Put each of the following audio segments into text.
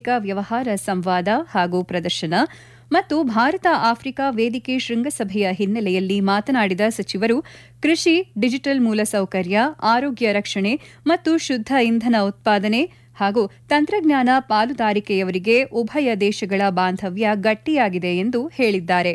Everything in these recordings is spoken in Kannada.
ಆಫ್ರಿಕಾ ವ್ಯವಹಾರ ಸಂವಾದ ಹಾಗೂ ಪ್ರದರ್ಶನ ಮತ್ತು ಭಾರತ ಆಫ್ರಿಕಾ ವೇದಿಕೆ ಶೃಂಗಸಭೆಯ ಹಿನ್ನೆಲೆಯಲ್ಲಿ ಮಾತನಾಡಿದ ಸಚಿವರು ಕೃಷಿ, ಡಿಜಿಟಲ್ ಮೂಲಸೌಕರ್ಯ, ಆರೋಗ್ಯ ರಕ್ಷಣೆ ಮತ್ತು ಶುದ್ಧ ಇಂಧನ ಉತ್ಪಾದನೆ ಹಾಗೂ ತಂತ್ರಜ್ಞಾನ ಪಾಲುದಾರಿಕೆಯವರಿಗೆ ಉಭಯ ದೇಶಗಳ ಬಾಂಧವ್ಯ ಗಟ್ಟಿಯಾಗಿದೆ ಎಂದು ಹೇಳಿದ್ದಾರೆ.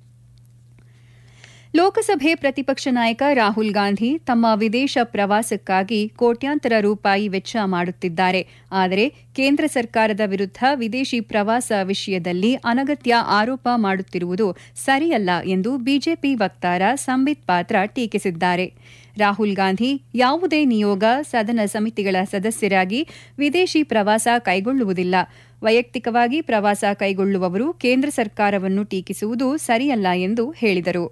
ಲೋಕಸಭೆ ಪ್ರತಿಪಕ್ಷ ನಾಯಕ ರಾಹುಲ್ ಗಾಂಧಿ ತಮ್ಮ ವಿದೇಶ ಪ್ರವಾಸಕ್ಕಾಗಿ ಕೋಟ್ಯಾಂತರ ರೂಪಾಯಿ ವೆಚ್ಚ ಮಾಡುತ್ತಿದ್ದಾರೆ. ಆದರೆ ಕೇಂದ್ರ ಸರ್ಕಾರದ ವಿರುದ್ಧ ವಿದೇಶಿ ಪ್ರವಾಸ ವಿಷಯದಲ್ಲಿ ಅನಗತ್ಯ ಆರೋಪ ಮಾಡುತ್ತಿರುವುದು ಸರಿಯಲ್ಲ ಎಂದು ಬಿಜೆಪಿ ವಕ್ತಾರ ಸಂಬಿತ್ ಪಾತ್ರ ಟೀಕಿಸಿದ್ದಾರೆ. ರಾಹುಲ್ ಗಾಂಧಿ ಯಾವುದೇ ನಿಯೋಗ, ಸದನ ಸಮಿತಿಗಳ ಸದಸ್ಯರಾಗಿ ವಿದೇಶಿ ಪ್ರವಾಸ ಕೈಗೊಳ್ಳುವುದಿಲ್ಲ. ವೈಯಕ್ತಿಕವಾಗಿ ಪ್ರವಾಸ ಕೈಗೊಳ್ಳುವವರು ಕೇಂದ್ರ ಸರ್ಕಾರವನ್ನು ಟೀಕಿಸುವುದು ಸರಿಯಲ್ಲ ಎಂದು ಹೇಳಿದರು.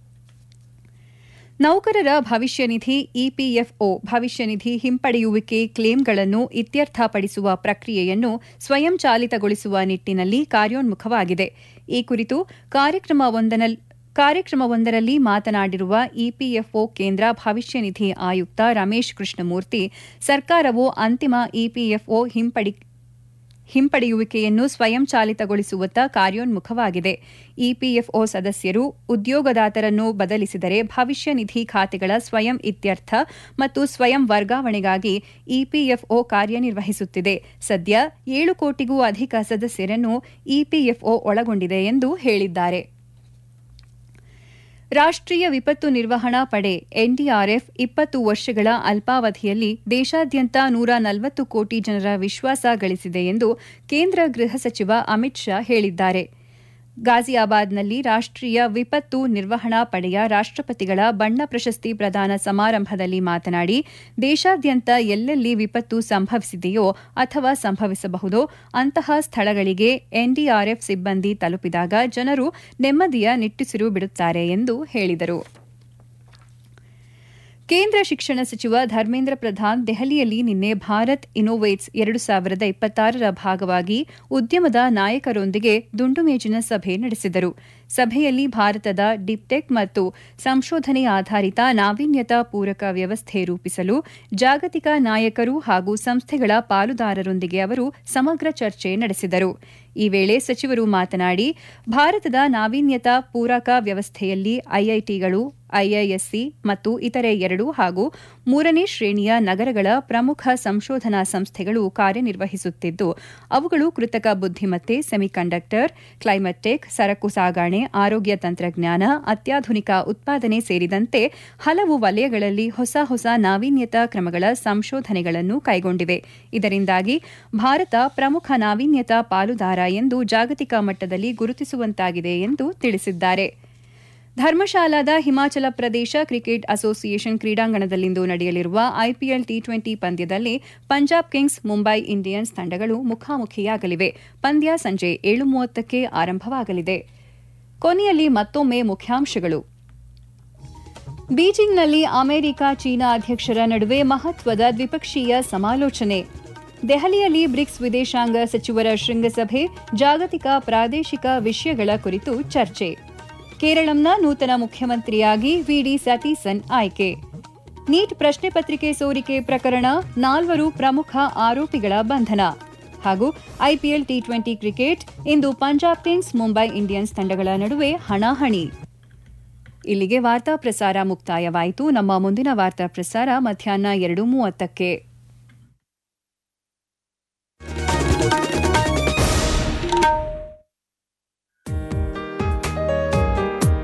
ನೌಕರರ ಭವಿಷ್ಯ ನಿಧಿ ಇಪಿಎಫ್ಒ ಭವಿಷ್ಯನಿಧಿ ಹಿಂಪಡೆಯುವಿಕೆ ಕ್ಲೇಮ್ಗಳನ್ನು ಇತ್ಯರ್ಥಪಡಿಸುವ ಪ್ರಕ್ರಿಯೆಯನ್ನು ಸ್ವಯಂಚಾಲಿತಗೊಳಿಸುವ ನಿಟ್ಟಿನಲ್ಲಿ ಕಾರ್ಯೋನ್ಮುಖವಾಗಿದೆ. ಈ ಕುರಿತು ಕಾರ್ಯಕ್ರಮವೊಂದರಲ್ಲಿ ಮಾತನಾಡಿರುವ ಇಪಿಎಫ್ಒ ಕೇಂದ್ರ ಭವಿಷ್ಯ ನಿಧಿ ಆಯುಕ್ತ ರಮೇಶ್ ಕೃಷ್ಣಮೂರ್ತಿ, ಸರ್ಕಾರವು ಅಂತಿಮ ಇಪಿಎಫ್ಒ ಹಿಂಪಡೆಯುವಿಕೆಯನ್ನು ಸ್ವಯಂಚಾಲಿತಗೊಳಿಸುವತ್ತ ಕಾರ್ಯೋನ್ಮುಖವಾಗಿದೆ. ಇಪಿಎಫ್ಒ ಸದಸ್ಯರು ಉದ್ಯೋಗದಾತರನ್ನು ಬದಲಿಸಿದರೆ ಭವಿಷ್ಯ ನಿಧಿ ಖಾತೆಗಳ ಸ್ವಯಂ ಇತ್ಯರ್ಥ ಮತ್ತು ಸ್ವಯಂ ವರ್ಗಾವಣೆಗಾಗಿ ಇಪಿಎಫ್ಒ ಕಾರ್ಯನಿರ್ವಹಿಸುತ್ತಿದೆ. ಸದ್ಯ 7 ಕೋಟಿಗೂ ಅಧಿಕ ಸದಸ್ಯರನ್ನು ಇಪಿಎಫ್ಒ ಒಳಗೊಂಡಿದೆ ಎಂದು ಹೇಳಿದ್ದಾರೆ. ರಾಷ್ಟ್ರೀಯ ವಿಪತ್ತು ನಿರ್ವಹಣಾ ಪಡೆ ಎನ್ಡಿಆರ್ಎಫ್ 20 ವರ್ಷಗಳ ಅಲ್ಪಾವಧಿಯಲ್ಲಿ ದೇಶಾದ್ಯಂತ 140 ಕೋಟಿ ಜನರ ವಿಶ್ವಾಸ ಗಳಿಸಿದೆ ಎಂದು ಕೇಂದ್ರ ಗೃಹ ಸಚಿವ ಅಮಿತ್ ಶಾ ಹೇಳಿದ್ದಾರೆ. ಗಾಜಿಯಾಬಾದ್ನಲ್ಲಿ ರಾಷ್ಟ್ರೀಯ ವಿಪತ್ತು ನಿರ್ವಹಣಾ ಪಡೆಯ ರಾಷ್ಟ್ರಪತಿಗಳ ಬಣ್ಣ ಪ್ರಶಸ್ತಿ ಪ್ರದಾನ ಸಮಾರಂಭದಲ್ಲಿ ಮಾತನಾಡಿ, ದೇಶಾದ್ಯಂತ ಎಲ್ಲೆಲ್ಲಿ ವಿಪತ್ತು ಸಂಭವಿಸಿದೆಯೋ ಅಥವಾ ಸಂಭವಿಸಬಹುದೋ ಅಂತಹ ಸ್ಥಳಗಳಿಗೆ ಎನ್ಡಿಆರ್ಎಫ್ ಸಿಬ್ಬಂದಿ ತಲುಪಿದಾಗ ಜನರು ನೆಮ್ಮದಿಯ ನಿಟ್ಟುಸಿರು ಬಿಡುತ್ತಾರೆ ಎಂದು ಹೇಳಿದರು. ಕೇಂದ್ರ ಶಿಕ್ಷಣ ಸಚಿವ ಧರ್ಮೇಂದ್ರ ಪ್ರಧಾನ್ ದೆಹಲಿಯಲ್ಲಿ ನಿನ್ನೆ ಭಾರತ್ ಇನ್ನೋವೇಟ್ಸ್ 2026ರ ಭಾಗವಾಗಿ ಉದ್ಯಮದ ನಾಯಕರೊಂದಿಗೆ ದುಂಡುಮೇಜಿನ ಸಭೆ ನಡೆಸಿದರು. ಸಭೆಯಲ್ಲಿ ಭಾರತದ ಡಿಪ್ಟೆಕ್ ಮತ್ತು ಸಂಶೋಧನೆ ಆಧಾರಿತ ನಾವೀನ್ಯತಾ ಪೂರಕ ವ್ಯವಸ್ಥೆ ರೂಪಿಸಲು ಜಾಗತಿಕ ನಾಯಕರು ಹಾಗೂ ಸಂಸ್ಥೆಗಳ ಪಾಲುದಾರರೊಂದಿಗೆ ಅವರು ಸಮಗ್ರ ಚರ್ಚೆ ನಡೆಸಿದರು. ಈ ವೇಳೆ ಸಚಿವರು ಮಾತನಾಡಿ, ಭಾರತದ ನಾವೀನ್ಯತಾ ಪೂರಕ ವ್ಯವಸ್ಥೆಯಲ್ಲಿ ಐಐಟಿಗಳು, ಐಐಎಸ್ಸಿ ಮತ್ತು ಇತರೆ 2 ಹಾಗೂ 3ನೇ ಶ್ರೇಣಿಯ ನಗರಗಳ ಪ್ರಮುಖ ಸಂಶೋಧನಾ ಸಂಸ್ಥೆಗಳು ಕಾರ್ಯನಿರ್ವಹಿಸುತ್ತಿದ್ದು, ಅವುಗಳು ಕೃತಕ ಬುದ್ದಿಮತ್ತೆ, ಸೆಮಿಕಂಡಕ್ಟರ್, ಕ್ಲೈಮೇಟ್ ಟೆಕ್, ಸರಕು ಸಾಗಣೆ, ಆರೋಗ್ಯ ತಂತ್ರಜ್ಞಾನ, ಅತ್ಯಾಧುನಿಕ ಉತ್ಪಾದನೆ ಸೇರಿದಂತೆ ಹಲವು ವಲಯಗಳಲ್ಲಿ ಹೊಸ ನಾವೀನ್ಯತಾ ಕ್ರಮಗಳ ಸಂಶೋಧನೆಗಳನ್ನು ಕೈಗೊಂಡಿವೆ. ಇದರಿಂದಾಗಿ ಭಾರತ ಪ್ರಮುಖ ನಾವೀನ್ಯತಾ ಪಾಲುದಾರ ಎಂದು ಜಾಗತಿಕ ಮಟ್ಟದಲ್ಲಿ ಗುರುತಿಸುವಂತಾಗಿದೆ ಎಂದು ತಿಳಿಸಿದ್ದಾರೆ. ಧರ್ಮಶಾಲಾದ ಹಿಮಾಚಲ ಪ್ರದೇಶ ಕ್ರಿಕೆಟ್ ಅಸೋಸಿಯೇಷನ್ ಕ್ರೀಡಾಂಗಣದಲ್ಲಿಂದು ನಡೆಯಲಿರುವ ಐಪಿಎಲ್ ಟಿ20 ಪಂದ್ಯದಲ್ಲಿ ಪಂಜಾಬ್ ಕಿಂಗ್ಸ್, ಮುಂಬೈ ಇಂಡಿಯನ್ಸ್ ತಂಡಗಳು ಮುಖಾಮುಖಿಯಾಗಲಿವೆ. ಪಂದ್ಯ ಸಂಜೆ 7:30ಕ್ಕೆ ಆರಂಭವಾಗಲಿದೆ. ಕೊನೆಯಲ್ಲಿ ಮತ್ತೊಮ್ಮೆ ಮುಖ್ಯಾಂಶಗಳು. ಬೀಜಿಂಗ್ನಲ್ಲಿ ಅಮೆರಿಕ, ಚೀನಾ ಅಧ್ಯಕ್ಷರ ನಡುವೆ ಮಹತ್ವದ ದ್ವಿಪಕ್ಷೀಯ ಸಮಾಲೋಚನೆ. ದೆಹಲಿಯಲ್ಲಿ ಬ್ರಿಕ್ಸ್ ವಿದೇಶಾಂಗ ಸಚಿವರ ಶೃಂಗಸಭೆ, ಜಾಗತಿಕ ಪ್ರಾದೇಶಿಕ ವಿಷಯಗಳ ಕುರಿತು ಚರ್ಚೆ. ಕೇರಳಂನ ನೂತನ ಮುಖ್ಯಮಂತ್ರಿಯಾಗಿ ವಿಡಿ ಸತೀಸನ್ ಆಯ್ಕೆ. ನೀಟ್ ಪ್ರಶ್ನೆ ಪತ್ರಿಕೆ ಸೋರಿಕೆ ಪ್ರಕರಣ, 4 ಪ್ರಮುಖ ಆರೋಪಿಗಳ ಬಂಧನ. ಹಾಗೂ ಐಪಿಎಲ್ ಟಿ20 ಕ್ರಿಕೆಟ್, ಇಂದು ಪಂಜಾಬ್ ಕಿಂಗ್ಸ್, ಮುಂಬೈ ಇಂಡಿಯನ್ಸ್ ತಂಡಗಳ ನಡುವೆ ಹಣಾಹಣಿ. ಇಲ್ಲಿಗೆ ವಾರ್ತಾ ಪ್ರಸಾರ ಮುಕ್ತಾಯವಾಯಿತು. ನಮ್ಮ ಮುಂದಿನ ವಾರ್ತಾ ಪ್ರಸಾರ ಮಧ್ಯಾಹ್ನ 2:30ಕ್ಕೆ.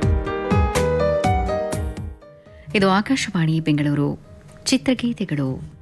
ಇದು ಆಕಾಶವಾಣಿ ಬೆಂಗಳೂರು. ಚಿತ್ರಗೀತೆಗಳು.